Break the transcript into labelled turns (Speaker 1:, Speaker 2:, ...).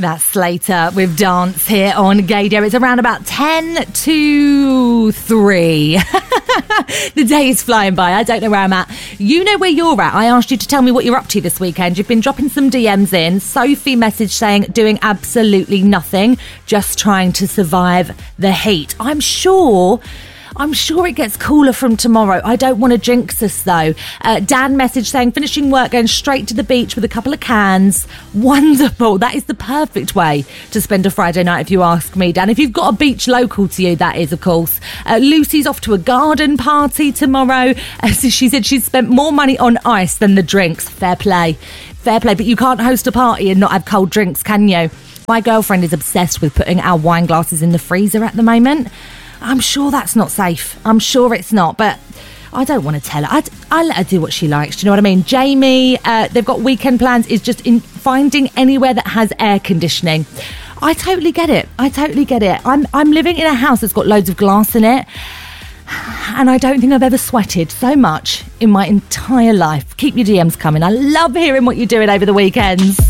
Speaker 1: That's Slater with Dance here on Gaydio. It's around about 10 to 3. The day is flying by. I don't know where I'm at. You know where you're at. I asked you to tell me what you're up to this weekend. You've been dropping some DMs in. Sophie messaged saying doing absolutely nothing, just trying to survive the heat. I'm sure it gets cooler from tomorrow. I don't want to jinx us though. Dan messaged saying finishing work, going straight to the beach with a couple of cans. Wonderful. That is the perfect way to spend a Friday night if you ask me, Dan. If you've got a beach local to you, that is, of course. Lucy's off to a garden party tomorrow. So she said she's spent more money on ice than the drinks. Fair play. But you can't host a party and not have cold drinks, can you? My girlfriend is obsessed with putting our wine glasses in the freezer at the moment. I'm sure that's not safe. I'm sure it's not, but I don't want to tell her. I let her do what she likes. Do you know what I mean? Jamie, they've got weekend plans, is just in finding anywhere that has air conditioning. I totally get it. I'm living in a house that's got loads of glass in it, and I don't think I've ever sweated so much in my entire life. Keep your DMs coming. I love hearing what you're doing over the weekends.